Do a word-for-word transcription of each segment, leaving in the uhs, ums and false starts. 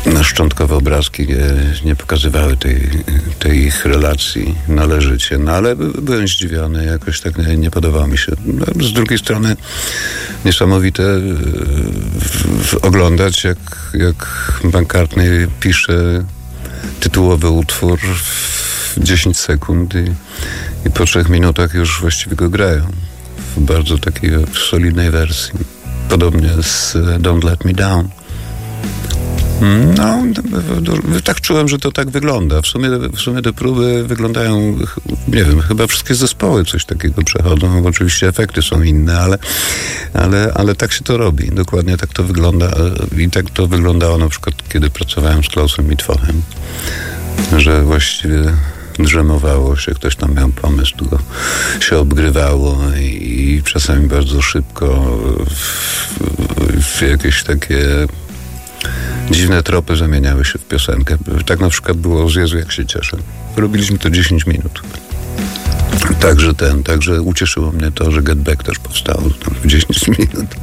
szczątkowe obrazki nie, nie pokazywały tej, tej ich relacji należycie. No ale byłem zdziwiony, jakoś tak nie, nie podobało mi się. No, z drugiej strony niesamowite w, w, oglądać, jak, jak McCartney pisze tytułowy utwór w dziesięć sekund i, i po trzech minutach już właściwie go grają. W bardzo takiej solidnej wersji. Podobnie z Don't Let Me Down. No, tak czułem, że to tak wygląda. W sumie, w sumie te próby wyglądają, nie wiem, chyba wszystkie zespoły coś takiego przechodzą. Oczywiście efekty są inne, ale, ale, ale tak się to robi. Dokładnie tak to wygląda. I tak to wyglądało na przykład, kiedy pracowałem z Klausem Mitwochem. Że właściwie drzemowało się, ktoś tam miał pomysł, go się obgrywało i, i czasami bardzo szybko w, w jakieś takie dziwne tropy zamieniały się w piosenkę. Tak na przykład było z Jezu, jak się cieszę. Robiliśmy to dziesięć minut. Także ten, także ucieszyło mnie to, że Get Back też powstało tam w dziesięć minut.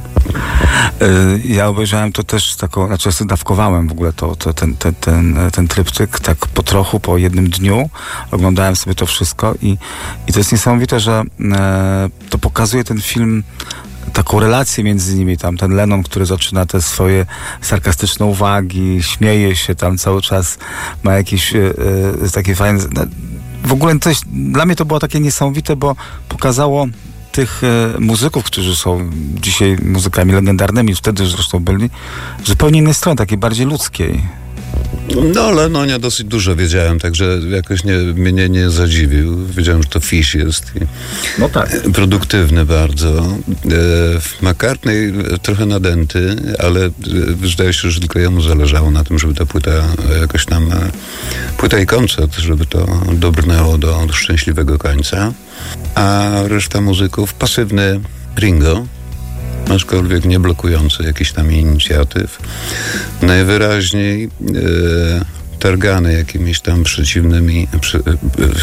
Ja obejrzałem to też taką, znaczy ja dawkowałem w ogóle to, to, ten, ten, ten, ten tryptyk tak po trochu, po jednym dniu. Oglądałem sobie to wszystko i, i to jest niesamowite, że e, to pokazuje ten film taką relację między nimi, tam ten Lennon, który zaczyna te swoje sarkastyczne uwagi, śmieje się tam cały czas, ma jakieś e, e, takie fajne... W ogóle coś, dla mnie to było takie niesamowite, bo pokazało tych e, muzyków, którzy są dzisiaj muzykami legendarnymi, wtedy zresztą byli, zupełnie innej strony, takiej bardziej ludzkiej. No, ale no nie dosyć dużo wiedziałem, także jakoś nie, mnie nie zadziwił. Wiedziałem, że to Fish jest i no tak. Produktywny bardzo. E, McCartney trochę nadęty, ale e, zdaje się, że tylko jemu zależało na tym, żeby ta płyta jakoś tam, e, płyta i koncert, żeby to dobrnęło do, do szczęśliwego końca. A reszta muzyków, pasywny Ringo, aczkolwiek nie blokujący jakichś tam inicjatyw. Najwyraźniej e, targany jakimiś tam przeciwnymi przy, e,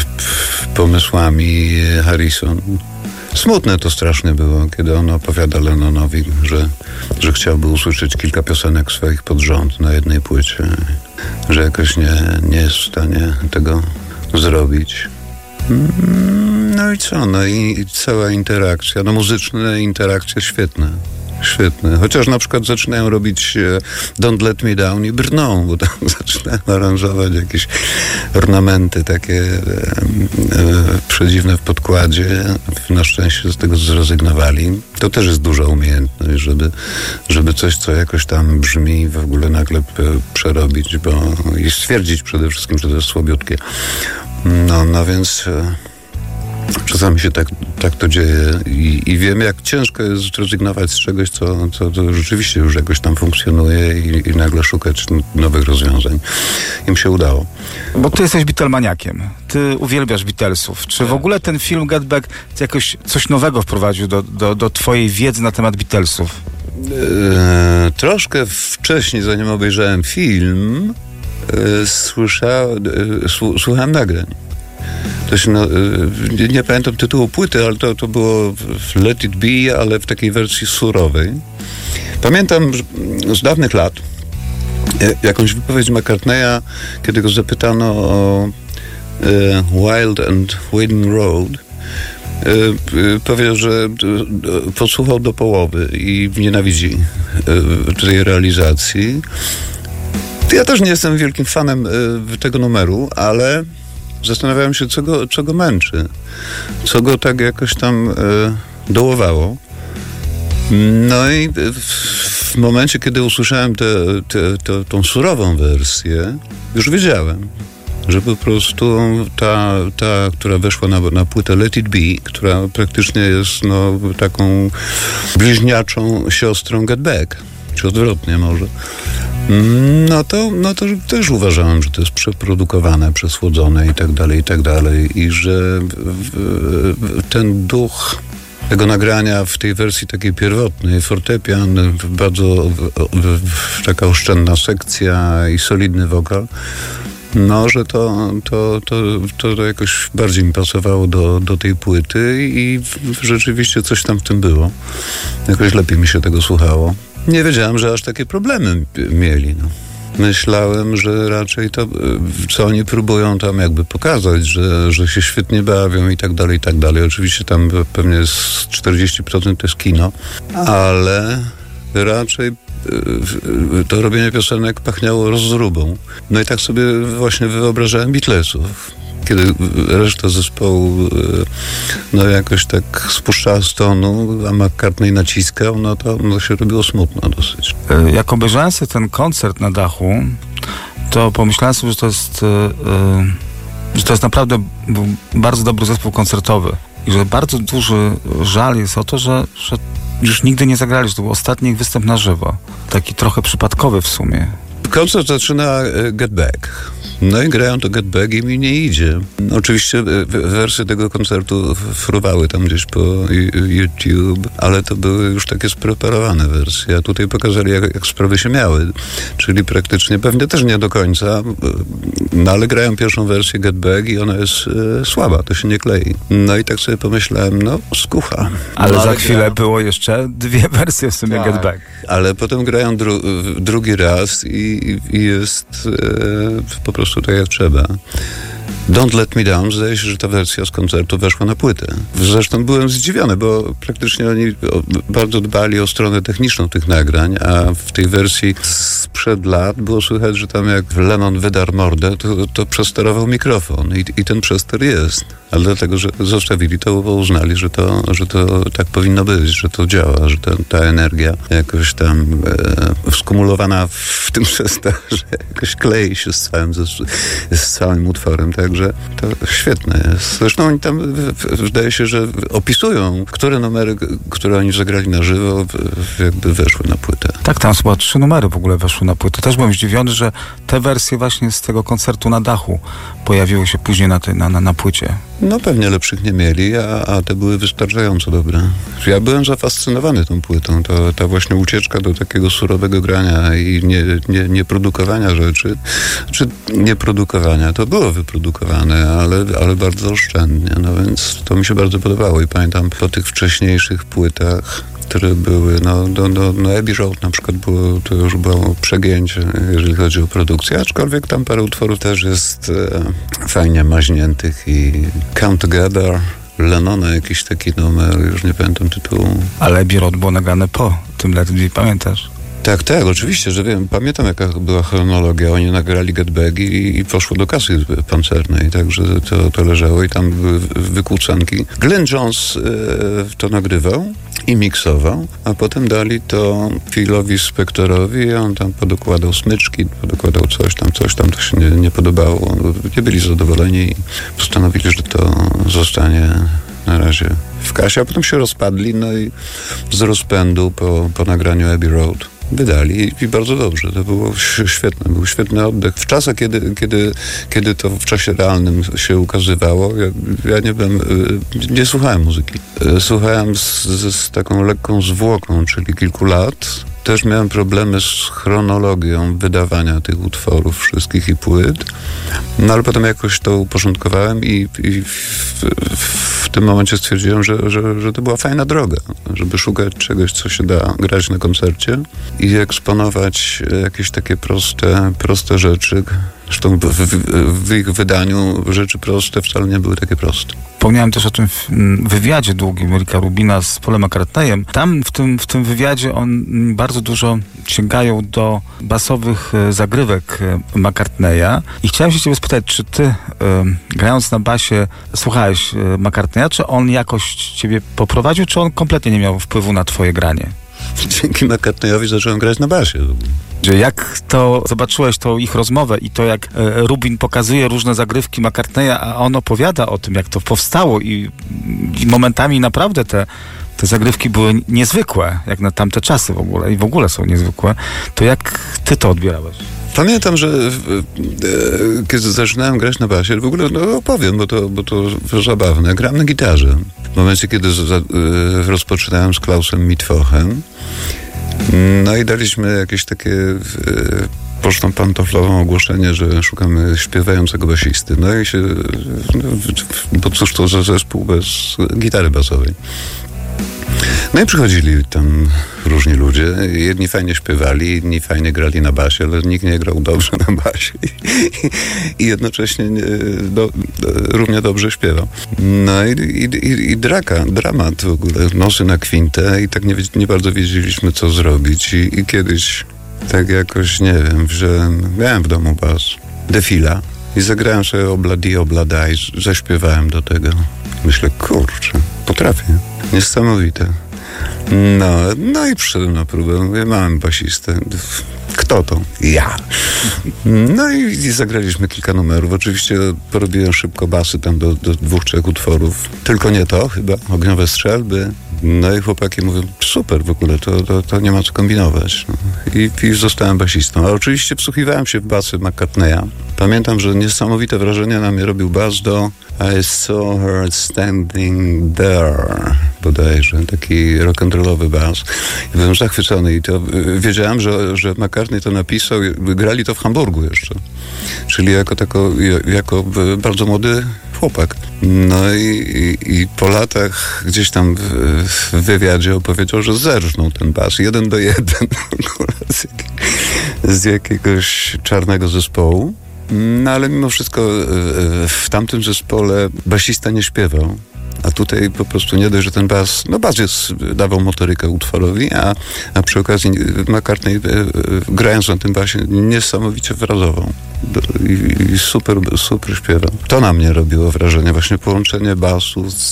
pomysłami Harrison. Smutne to strasznie było, kiedy on opowiada Lennonowi, że, że chciałby usłyszeć kilka piosenek swoich pod rząd na jednej płycie, że jakoś nie, nie jest w stanie tego zrobić. No i co? No i cała interakcja, no muzyczne interakcje świetne. Świetne. Chociaż na przykład zaczynają robić Don't Let Me Down i brną, bo tam zaczynają aranżować jakieś ornamenty takie e, e, przedziwne w podkładzie. Na szczęście z tego zrezygnowali. To też jest duża umiejętność, żeby, żeby coś, co jakoś tam brzmi, w ogóle nagle przerobić, bo i stwierdzić przede wszystkim, że to jest słabiutkie. No, no więc e, czasami się tak, tak to dzieje i, i wiem, jak ciężko jest zrezygnować z czegoś, co, co to rzeczywiście już jakoś tam funkcjonuje i, i nagle szukać nowych rozwiązań. Im się udało. Bo ty jesteś Beatlemaniakiem. Ty uwielbiasz Beatlesów. Czy w ogóle ten film Get Back jakoś coś nowego wprowadził do, do, do twojej wiedzy na temat Beatlesów? E, troszkę wcześniej, zanim obejrzałem film, e, słysza, e, słuchałem nagrań. To się, no, nie, nie pamiętam tytułu płyty, ale to, to było Let It Be, ale w takiej wersji surowej. Pamiętam z dawnych lat jakąś wypowiedź McCartneya, kiedy go zapytano o e, Wild and Winding Road. E, e, powiedział, że e, podsłuchał do połowy i nienawidzi e, tej realizacji. Ja też nie jestem wielkim fanem e, tego numeru, ale zastanawiałem się, co go, co go męczy, co go tak jakoś tam e, dołowało. No i w, w momencie, kiedy usłyszałem tę te, te, tą surową wersję, już wiedziałem, że po prostu ta, ta która weszła na, na płytę Let It Be, która praktycznie jest no, taką bliźniaczą siostrą Get Back, czy odwrotnie może, no to, no to też uważałem, że to jest przeprodukowane, przesłodzone i tak dalej, i tak dalej. I że w, w, ten duch tego nagrania w tej wersji takiej pierwotnej, fortepian, bardzo w, w, taka oszczędna sekcja i solidny wokal, no, że to, to, to, to, to jakoś bardziej mi pasowało do, do tej płyty i w, rzeczywiście coś tam w tym było. Jakoś lepiej mi się tego słuchało. Nie wiedziałem, że aż takie problemy mieli, no. myślałem, że raczej to, co oni próbują tam jakby pokazać, że, że się świetnie bawią i tak dalej, i tak dalej. Oczywiście tam pewnie z czterdzieści procent to jest kino, ale raczej to robienie piosenek pachniało rozróbą. No i tak sobie właśnie wyobrażałem Beatlesów. Kiedy reszta zespołu no jakoś tak spuszczała z tonu, a McCartney naciskał, no to no się robiło smutno dosyć. Jak obejrzałem sobie ten koncert na dachu, to pomyślałem sobie, że to jest, że to jest naprawdę bardzo dobry zespół koncertowy i że bardzo duży żal jest o to, że, że już nigdy nie zagrali, że to był ostatni ich występ na żywo. Taki trochę przypadkowy w sumie. Koncert zaczyna Get Back. No i grają to Get Back i mi nie idzie. Oczywiście wersje tego koncertu fruwały tam gdzieś po YouTube, ale to były już takie spreparowane wersje. A tutaj pokazali, jak, jak sprawy się miały. Czyli praktycznie, pewnie też nie do końca, no ale grają pierwszą wersję Get Back i ona jest e, słaba, to się nie klei. No i tak sobie pomyślałem, no skucha. Ale no, za ale chwilę gra... było jeszcze dwie wersje w sumie tak. Get Back. Ale potem grają dru- drugi raz i, i jest e, po prostu tak jak trzeba. Don't Let Me Down, zdaje się, że ta wersja z koncertu weszła na płytę. Zresztą byłem zdziwiony, bo praktycznie oni bardzo dbali o stronę techniczną tych nagrań, a w tej wersji sprzed lat było słychać, że tam jak Lennon wydarł mordę, to, to przesterował mikrofon i, i ten przester jest. Ale dlatego, że zostawili to, bo uznali, że to, że to tak powinno być, że to działa, że ta, ta energia jakoś tam e, skumulowana w tym przesterze jakoś klei się z całym, z, z całym utworem, także to świetne jest. Zresztą oni tam, wydaje się, że opisują, które numery, które oni zagrali na żywo, jakby weszły na płytę. Tak, tam chyba trzy numery w ogóle weszły na płytę. Też byłem zdziwiony, że te wersje właśnie z tego koncertu na dachu pojawiły się później na, tej, na, na, na płycie. No pewnie lepszych nie mieli, a, a te były wystarczająco dobre. Ja byłem zafascynowany tą płytą. To, ta właśnie ucieczka do takiego surowego grania i nie, nie, nie produkowania rzeczy, czy nie produkowania, to było wyprodukowane, ale, ale bardzo oszczędnie. No więc to mi się bardzo podobało i pamiętam po tych wcześniejszych płytach, które były, no, no, no, no Abbey Road na przykład było, to już było przegięcie, jeżeli chodzi o produkcję, aczkolwiek tam parę utworów też jest e, fajnie maźniętych i Come Together, Lennona jakiś taki numer, już nie pamiętam tytułu. Ale Abbey Road było nagrane po tym Let It Be, pamiętasz? Tak, tak, oczywiście, że wiem. Pamiętam, jaka była chronologia. Oni nagrali Get Back i, i poszło do kasy pancernej, także to, to leżało i tam były wykłócanki. Glenn Jones e, to nagrywał i miksował, a potem dali to Philowi Spectorowi i on tam podokładał smyczki, podokładał coś tam, coś tam, to się nie, nie podobało. Nie byli zadowoleni i postanowili, że to zostanie na razie w kasie, a potem się rozpadli, no i z rozpędu po, po nagraniu Abbey Road wydali i bardzo dobrze. To było świetne. Był świetny oddech. W czasach, kiedy, kiedy, kiedy to w czasie realnym się ukazywało, ja, ja nie wiem, nie słuchałem muzyki. Słuchałem z, z taką lekką zwłoką, czyli kilku lat. Też miałem problemy z chronologią wydawania tych utworów wszystkich i płyt. No ale potem jakoś to uporządkowałem i, i w, w tym momencie stwierdziłem, że, że, że to była fajna droga, żeby szukać czegoś, co się da grać na koncercie i eksponować jakieś takie proste, proste rzeczy. Zresztą w, w, w ich wydaniu rzeczy proste wcale nie były takie proste. Wspomniałem też o tym wywiadzie długim Ricka Rubina z Paulem McCartneyem. Tam w tym, w tym wywiadzie on bardzo dużo sięgają do basowych zagrywek McCartneya i chciałem się ciebie spytać, czy ty y, grając na basie słuchałeś McCartneya, czy on jakoś ciebie poprowadził, czy on kompletnie nie miał wpływu na twoje granie? Dzięki McCartneyowi zacząłem grać na basie. Jak to zobaczyłeś tą ich rozmowę i to jak Rubin pokazuje różne zagrywki McCartneya, a on opowiada o tym, jak to powstało i, i momentami naprawdę te, te zagrywki były niezwykłe, jak na tamte czasy w ogóle i w ogóle są niezwykłe, to jak ty to odbierałeś? Pamiętam, że e, kiedy zaczynałem grać na basie, w ogóle no, opowiem, bo to, bo to zabawne. Gram na gitarze. W momencie, kiedy za, e, rozpoczynałem z Klausem Mitwochem, no i daliśmy jakieś takie e, pocztą pantoflową ogłoszenie, że szukamy śpiewającego basisty. No i się, no, bo cóż to za zespół bez gitary basowej. No i przychodzili tam różni ludzie. Jedni fajnie śpiewali, inni fajnie grali na basie, ale nikt nie grał dobrze na basie. I, i jednocześnie nie, do, równie dobrze śpiewał. No i, i, i draka, dramat w ogóle. Nosy na kwintę i tak nie, nie bardzo wiedzieliśmy, co zrobić. I, i kiedyś tak jakoś, nie wiem, że miałem w domu bas, defila. I zagrałem sobie Obladi Obladaj, zaśpiewałem do tego. Myślę, kurczę, potrafię. Niesamowite. No, no i przyszedłem na próbę. Mówię, mam basistę. Kto to? Ja. No i, i zagraliśmy kilka numerów. Oczywiście porobiłem szybko basy tam do, do dwóch, trzech utworów. Tylko nie to chyba. Ogniowe strzelby. No i chłopaki mówią, super w ogóle, to, to, to nie ma co kombinować. No. I, I zostałem basistą. A oczywiście wsłuchiwałem się w basy McCartneya. Pamiętam, że niesamowite wrażenie na mnie robił bas do I saw her standing there, bodajże, taki rock'n'rollowy bas. I byłem zachwycony i to wiedziałem, że, że McCartney to napisał, grali to w Hamburgu jeszcze, czyli jako, tako, jako bardzo młody chłopak. No i, i, i po latach gdzieś tam w, w wywiadzie opowiedział, że zerżnął ten bas, jeden do jeden z, jak, z jakiegoś czarnego zespołu. No ale mimo wszystko w tamtym zespole basista nie śpiewał. A tutaj po prostu nie dość, że ten bas, no bas jest, dawał motorykę utworowi, a, a przy okazji McCartney grając na tym basie niesamowicie wrazował. I, i super, super śpiewał. To na mnie robiło wrażenie, właśnie połączenie basu z,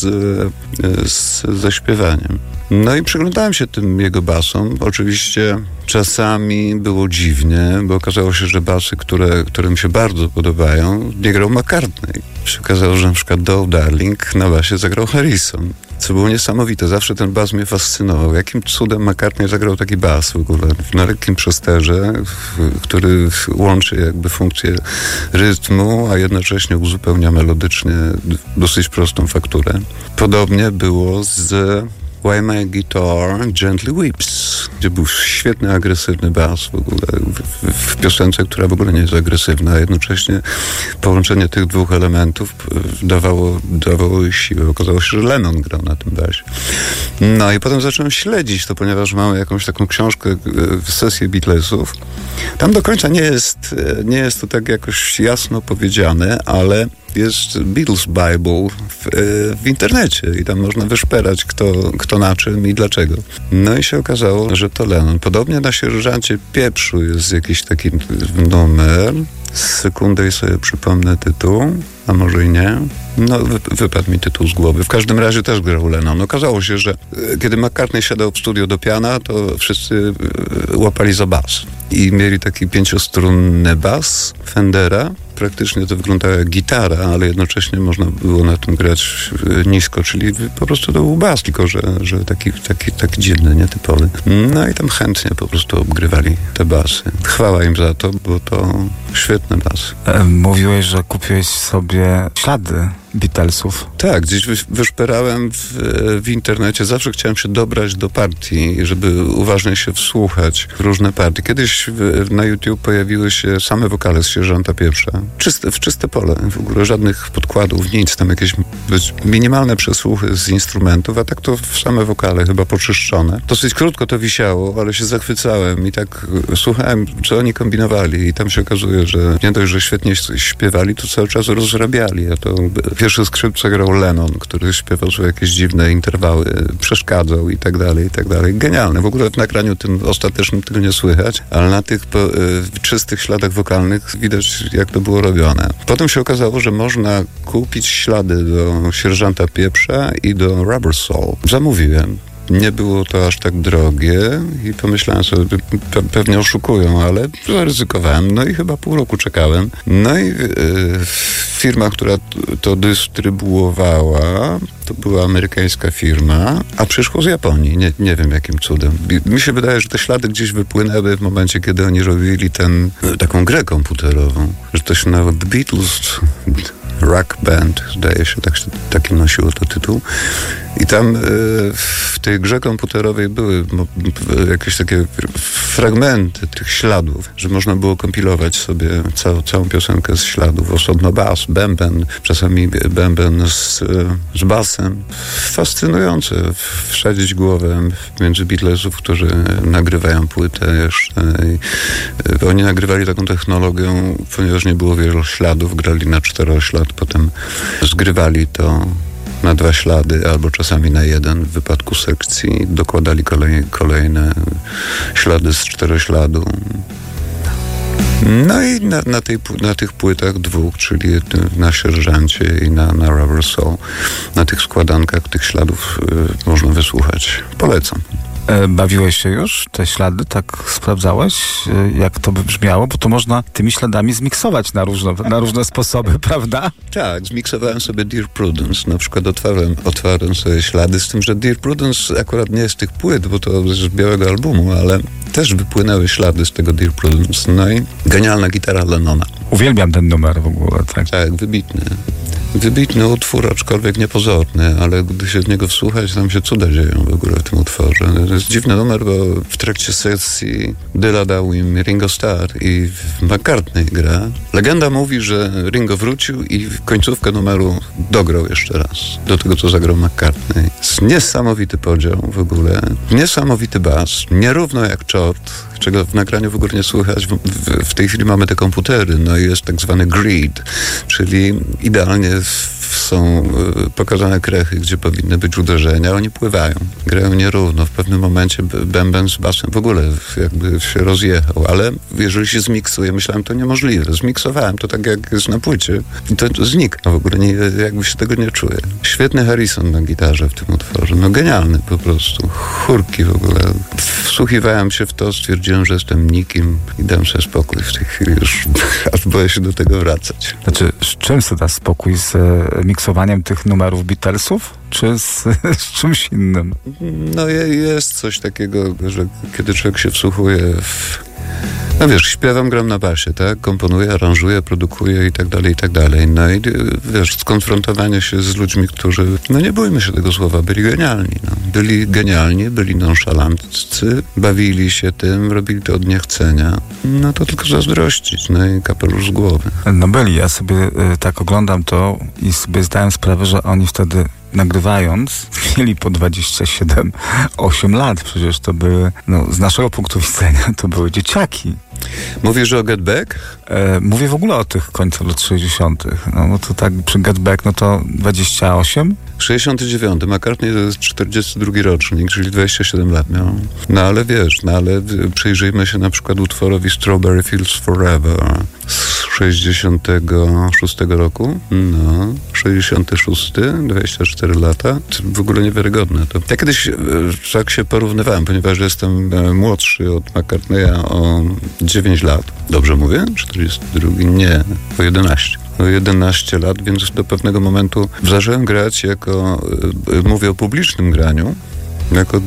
z, ze śpiewaniem. No i przyglądałem się tym jego basom. Oczywiście czasami było dziwnie, bo okazało się, że basy, które, które mi się bardzo podobają, nie grał McCartney. Się okazało, że na przykład Do Darling na basie zagrał Harrison. Co było niesamowite. Zawsze ten bas mnie fascynował. Jakim cudem McCartney zagrał taki bas w ogóle na lekkim przesterze, który łączy jakby funkcję rytmu, a jednocześnie uzupełnia melodycznie dosyć prostą fakturę. Podobnie było z Why My Guitar Gently Weeps, gdzie był świetny, agresywny bas w ogóle w, w piosence, która w ogóle nie jest agresywna, a jednocześnie połączenie tych dwóch elementów dawało, dawało siłę. Okazało się, że Lennon grał na tym basie. No i potem zacząłem śledzić to, ponieważ mamy jakąś taką książkę, sesję Beatlesów. Tam do końca nie jest, nie jest to tak jakoś jasno powiedziane, ale jest Beatles Bible w, w internecie i tam można wyszperać, kto, kto na czym i dlaczego. No i się okazało, że to Lennon. Podobnie na Sierżancie Pieprzu jest jakiś taki numer. Sekundę i sobie przypomnę tytuł, a może i nie. No, wy, wypadł mi tytuł z głowy. W każdym razie też grał Lennon. Okazało się, że kiedy McCartney siadał w studio do piana, to wszyscy łapali za bas. I mieli taki pięciostrunny bas Fendera. Praktycznie to wyglądała jak gitara, ale jednocześnie można było na tym grać nisko, czyli po prostu to był bas, tylko że, że taki, taki, taki dziwny, nietypowy. No i tam chętnie po prostu obgrywali te basy. Chwała im za to, bo to świetne basy. Mówiłeś, że kupiłeś sobie ślady Beatlesów. Tak, gdzieś wyszperałem w, w internecie. Zawsze chciałem się dobrać do partii, żeby uważnie się wsłuchać w różne partie. Kiedyś w, na YouTube pojawiły się same wokale z Sierżanta Pieprza. Czyste, w czyste pole. W ogóle żadnych podkładów, nic. Tam jakieś minimalne przesłuchy z instrumentów, a tak to w same wokale, chyba poczyszczone. Dosyć krótko to wisiało, ale się zachwycałem i tak słuchałem, co oni kombinowali i tam się okazuje, że nie dość, że świetnie śpiewali, to cały czas rozrabiali. A to pierwszy skrzypce grał Lennon, który śpiewał sobie jakieś dziwne interwały, przeszkadzał i tak dalej, i tak dalej. Genialne. W ogóle w nagraniu tym ostatecznym tego nie słychać, ale na tych po, y, czystych śladach wokalnych widać, jak to było robione. Potem się okazało, że można kupić ślady do Sierżanta Pieprza i do Rubber Soul. Zamówiłem. Nie było to aż tak drogie i pomyślałem sobie, pe- pewnie oszukują, ale zaryzykowałem. No i chyba pół roku czekałem. No i yy, firma, która t- to dystrybuowała, to była amerykańska firma, a przyszło z Japonii. Nie, nie wiem jakim cudem. Mi się wydaje, że te ślady gdzieś wypłynęły w momencie, kiedy oni robili ten, taką grę komputerową. Że to się nazywa The Beatles Rock Band, zdaje się, tak, taki nosiło to tytuł. I tam y, w tej grze komputerowej były mo, jakieś takie fragmenty tych śladów, że można było kompilować sobie całą, całą piosenkę z śladów. Osobno bas, bęben, czasami bęben z, z basem. Fascynujące wsadzić głowę między Beatlesów, którzy nagrywają płytę jeszcze. I, y, oni nagrywali taką technologią, ponieważ nie było wielu śladów, grali na czteroślad, potem zgrywali to na dwa ślady, albo czasami na jeden. W wypadku sekcji dokładali kolej, kolejne ślady z czterośladu. No i na, na, tej, na tych płytach dwóch, czyli na Sierżancie i na, na Rubber Soul, na tych składankach tych śladów y, można wysłuchać. Polecam. Bawiłeś się już? Te ślady tak sprawdzałeś? Jak to by brzmiało? Bo to można tymi śladami zmiksować na różne, na różne sposoby, prawda? Tak, zmiksowałem sobie Dear Prudence. Na przykład otwarłem, otwarłem sobie ślady, z tym, że Dear Prudence akurat nie jest z tych płyt, bo to z białego albumu, ale też wypłynęły ślady z tego Dear Prudence. No i genialna gitara Lennona. Uwielbiam ten numer w ogóle, tak? Tak, wybitny. Wybitny utwór, aczkolwiek niepozorny, ale gdy się w niego wsłuchać, tam się cuda dzieją w ogóle w tym utworze. To jest dziwny numer, bo w trakcie sesji Dyla dał im Ringo Starr i McCartney gra. Legenda mówi, że Ringo wrócił i końcówkę numeru dograł jeszcze raz. Do tego, co zagrał McCartney. Jest niesamowity podział w ogóle. Niesamowity bas. Nierówno jak czort, czego w nagraniu w ogóle nie słychać. W, w, w tej chwili mamy te komputery, no i jest tak zwany grid, czyli idealnie są pokazane krechy, gdzie powinny być uderzenia, oni pływają, grają nierówno. W pewnym momencie bęben z basem w ogóle jakby się rozjechał, ale jeżeli się zmiksuje, myślałem, to niemożliwe. Zmiksowałem to tak, jak jest na płycie i to, to znika. W ogóle nie, jakby się tego nie czuję. Świetny Harrison na gitarze w tym utworze. No genialny po prostu. Chórki w ogóle. Wsłuchiwałem się w to, stwierdziłem, że jestem nikim i dam sobie spokój w tej chwili już, aż boję się do tego wracać. Znaczy, z czym sobie dasz spokój? Z e, miksowaniem tych numerów Beatlesów? Czy z, z czymś innym? No jest coś takiego, że kiedy człowiek się wsłuchuje w... No wiesz, śpiewam, gram na basie, tak? Komponuję, aranżuję, produkuję i tak dalej, i tak dalej. No i wiesz, skonfrontowanie się z ludźmi, którzy, no nie bójmy się tego słowa, byli genialni. No. Byli genialni, byli nonszalanccy, bawili się tym, robili to od niechcenia. No to tylko zazdrościć, no i kapelusz z głowy. No byli, ja sobie y, tak oglądam to i sobie zdałem sprawę, że oni wtedy nagrywając, mieli po dwadzieścia siedem, osiem lat. Przecież to były, no z naszego punktu widzenia, to były dzieciaki. Mówisz o Get Back? E, mówię w ogóle o tych końcach lat sześćdziesiątych. No, no to tak przy Get Back, no to dwadzieścia osiem? sześćdziesiąty dziewiąty. McCartney to jest czterdziesty drugi rocznik, czyli dwadzieścia siedem lat miał. No ale wiesz, no ale przyjrzyjmy się na przykład utworowi Strawberry Fields Forever z sześćdziesiątego szóstego roku. No, sześćdziesiąty szósty, dwadzieścia cztery lata. To w ogóle niewiarygodne. To. Ja kiedyś tak się porównywałem, ponieważ jestem młodszy od McCartneya o dziewięć lat. Dobrze mówię? czterdziesty drugi? Nie, o jedenaście. O jedenaście lat, więc do pewnego momentu zacząłem grać jako, mówię o publicznym graniu, jako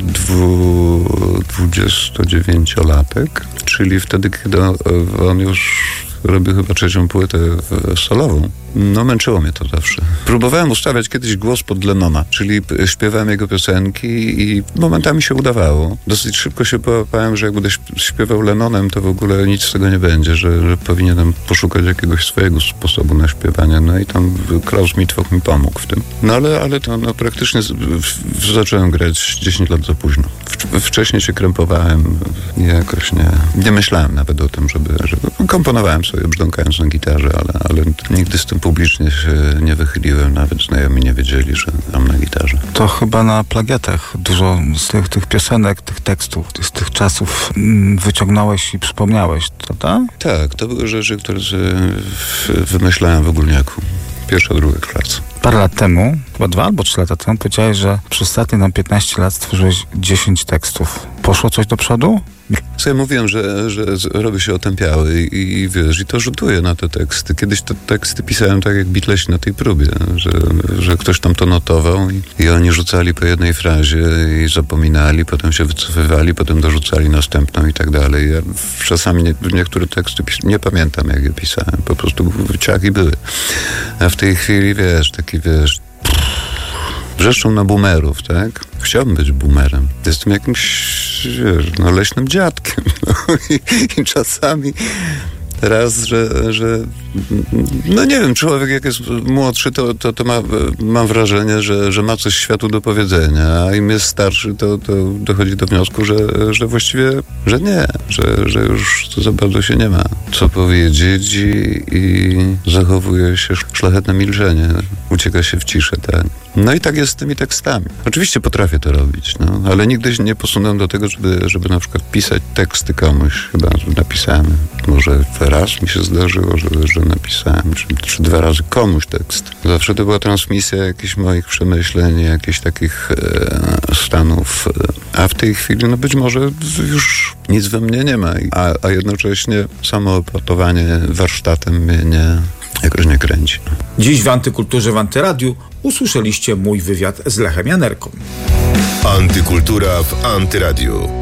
dwu, dwudziestodziewięciolatek, czyli wtedy, kiedy on już robił chyba trzecią płytę solową. No męczyło mnie to zawsze. Próbowałem ustawiać kiedyś głos pod Lennona, czyli śpiewałem jego piosenki i momentami się udawało. Dosyć szybko się połapałem, że jak będę śpiewał Lennonem, to w ogóle nic z tego nie będzie, że, że powinienem poszukać jakiegoś swojego sposobu na śpiewanie. No i tam Klaus Mitwoch mi pomógł w tym. No ale, ale to no, praktycznie z, w, zacząłem grać dziesięć lat za późno. W, wcześniej się krępowałem i jakoś nie, nie myślałem nawet o tym, żeby, żeby komponowałem sobie brzdąkając na gitarze, ale, ale nigdy z tym publicznie się nie wychyliłem, nawet znajomi nie wiedzieli, że gram na gitarze. To chyba na plagiatach dużo z tych, tych piosenek, tych tekstów, z tych czasów mm, wyciągnąłeś i przypomniałeś, prawda? Tak, to były rzeczy, które wymyślałem w ogólniaku. Pierwsza, druga klasa. Parę lat temu, chyba dwa albo trzy lata temu, powiedziałeś, że przez ostatnie nam piętnaście lat stworzyłeś dziesięć tekstów. Poszło coś do przodu? Sobie mówiłem, że, że robi się otępiały i, i wiesz, i to rzutuje na te teksty. Kiedyś te teksty pisałem tak jak Beatlesi na tej próbie, że, że ktoś tam to notował i, i oni rzucali po jednej frazie i zapominali, potem się wycofywali, potem dorzucali następną i tak dalej. Ja czasami nie, niektóre teksty pis- nie pamiętam, jak je pisałem. Po prostu ciaki były. A w tej chwili, wiesz, taki, wiesz, wrzeszczą na boomerów, tak? Chciałbym być boomerem. Jestem jakimś, wiesz, no, leśnym dziadkiem. No, i, i czasami raz, że, że no nie wiem, człowiek jak jest młodszy, to, to, to ma, mam wrażenie, że, że ma coś światu do powiedzenia, a im jest starszy, to, to dochodzi do wniosku, że, że właściwie, że nie, że, że już za bardzo się nie ma co powiedzieć i, i zachowuje się szlachetne milczenie, ucieka się w ciszę, tak. No i tak jest z tymi tekstami. Oczywiście potrafię to robić, no, ale nigdy się nie posunąłem do tego, żeby, żeby na przykład pisać teksty komuś. Chyba napisałem, może raz mi się zdarzyło, że, że napisałem, czy, czy dwa razy komuś tekst. Zawsze to była transmisja jakichś moich przemyśleń, jakichś takich e, stanów. A w tej chwili, no być może już nic we mnie nie ma. A, a jednocześnie samo opracowanie warsztatem mnie nie, jakoś nie kręci. Dziś w Antykulturze w Antyradiu usłyszeliście mój wywiad z Lechem Janerką. Antykultura w Antyradiu.